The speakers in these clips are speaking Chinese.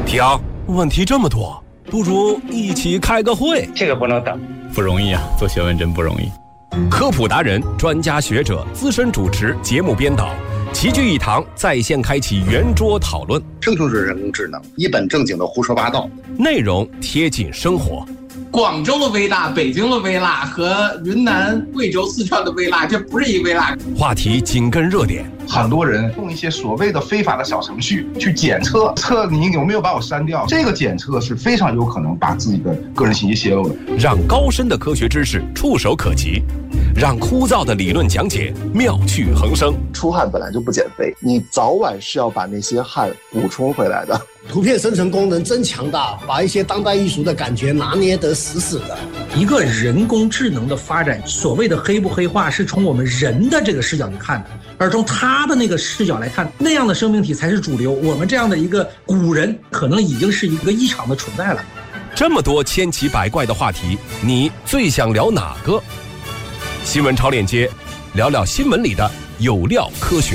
听，问题这么多，不如一起开个会。 这个不能等， 不容易啊，做学问真不容易。 科普达人、专家学者、资深主持、节目编导齐聚一堂，在线开启圆桌讨论。 生成式人工智能一本正经的胡说八道， 内容贴近生活。 广州的微辣、北京的微辣和云南、贵州、四川的微辣，这不是一微辣。 话题紧跟热点。 很多人用一些所谓的非法的小程序去检测你有没有把我删掉，这个检测是非常有可能把自己的个人信息泄露的。 让高深的科学知识触手可及，让枯燥的理论讲解妙趣横生。 出汗本来就不减肥，你早晚是要把那些汗补充回来的。 图片生成功能真强大，把一些当代艺术的感觉拿捏得死死的。 一个人工智能的发展，所谓的黑不黑化是从我们人的这个视角去看的，而从他的那个视角来看，那样的生命体才是主流。我们这样的一个古人可能已经是一个异常的存在了。 这么多千奇百怪的话题，你最想聊哪个？新闻超链接，聊聊新闻里的有料科学。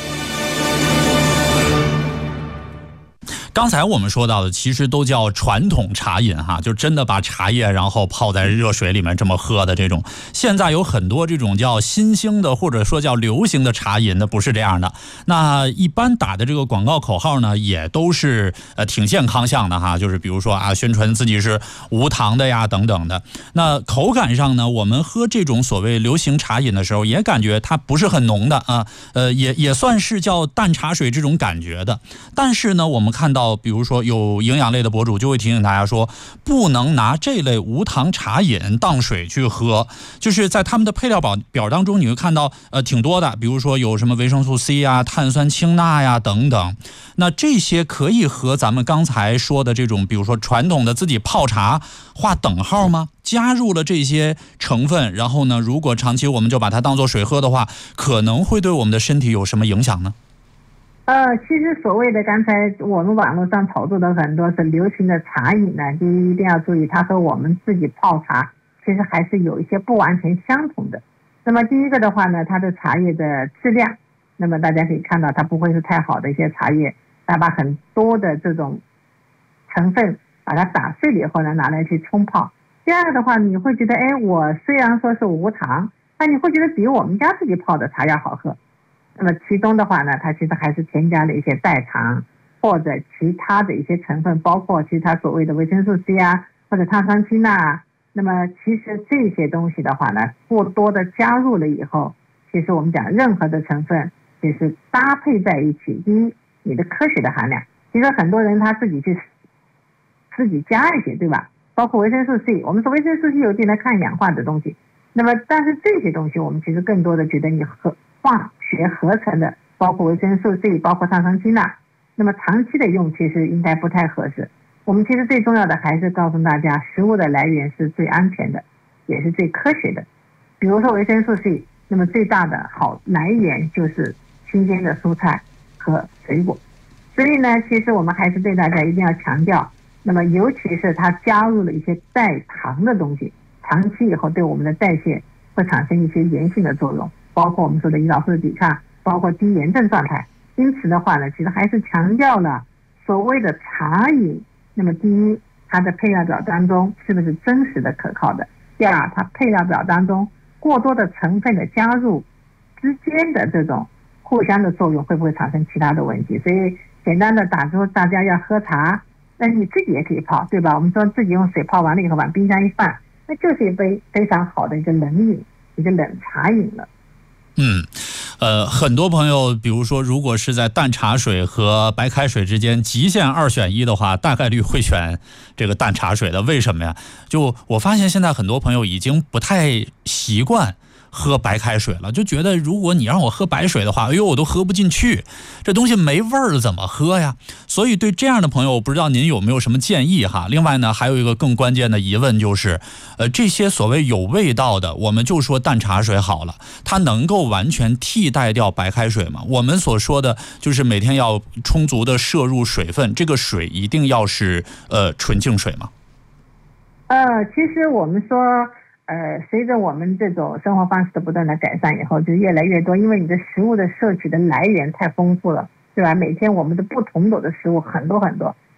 刚才我们说到的其实都叫传统茶饮哈，就真的把茶叶然后泡在热水里面这么喝的这种。现在有很多这种叫新兴的或者说叫流行的茶饮，那不是这样的。那一般打的这个广告口号呢，也都是挺健康向的哈，就是比如说啊，宣传自己是无糖的呀等等的。那口感上呢，我们喝这种所谓流行茶饮的时候，也感觉它不是很浓的啊，也算是叫淡茶水这种感觉的。但是呢，我们看到比如说有营养类的博主就会提醒大家说，不能拿这类无糖茶饮当水去喝，就是在他们的配料表当中你会看到挺多的，比如说有什么维生素 C 啊、碳酸氢钠呀等等。那这些可以和咱们刚才说的这种比如说传统的自己泡茶划等号吗？加入了这些成分，然后呢，如果长期我们就把它当做水喝的话，可能会对我们的身体有什么影响呢？ 其实所谓的刚才我们网络上炒作的很多是流行的茶饮呢，第一定要注意，它和我们自己泡茶其实还是有一些不完全相同的。那么第一个的话呢，它的茶叶的质量，那么大家可以看到它不会是太好的一些茶叶，它把很多的这种成分把它打碎了以后呢，拿来去冲泡。第二个的话，你会觉得我虽然说是无糖，但你会觉得比我们家自己泡的茶要好喝。那么其中的话呢，它其实还是添加了一些代糖或者其他的一些成分，包括其他所谓的维生素 C 啊，或者碳酸氢钠。那么其实这些东西的话呢，过多的加入了以后，其实我们讲任何的成分其实搭配在一起，第一你的科学的含量，其实很多人他自己加一些，对吧？包括维生素 C， 我们说维生素 C 有点来抗氧化的东西，那么但是这些东西我们其实更多的觉得你化学合成的，包括维生素 C， 包括碳酸氢钠，那么长期的用其实应该不太合适。我们其实最重要的还是告诉大家，食物的来源是最安全的，也是最科学的。比如说维生素 C， 那么最大的好来源就是新鲜的蔬菜和水果。所以呢，其实我们还是对大家一定要强调，那么尤其是它加入了一些代糖的东西，长期以后对我们的代谢会产生一些炎性的作用，包括我们说的胰岛素抵抗，包括低炎症状态。因此的话呢，其实还是强调了所谓的茶饮，那么第一，它的配料表当中是不是真实的可靠的；第二，它配料表当中过多的成分的加入之间的这种互相的作用会不会产生其他的问题。所以简单的打出大家要喝茶，那你自己也可以泡，对吧？我们说自己用水泡完了以后往冰箱一放，那就是一杯非常好的一个冷饮，一个冷茶饮了。 很多朋友比如说如果是在淡茶水和白开水之间极限2选1的话，大概率会选这个淡茶水的。为什么呀？就我发现现在很多朋友已经不太习惯喝白开水了，就觉得如果你让我喝白水的话，哎呦我都喝不进去，这东西没味儿怎么喝呀？所以对这样的朋友，我不知道您有没有什么建议哈。另外呢，还有一个更关键的疑问就是，这些所谓有味道的，我们就说淡茶水好了，它能够完全替代掉白开水吗？我们所说的就是每天要充足的摄入水分，这个水一定要是纯净水吗？ 其实我们说随着我们这种生活方式的不断的改善以后，就越来越多，因为你的食物的摄取的来源太丰富了，对吧？每天我们的不同种的食物很多很多，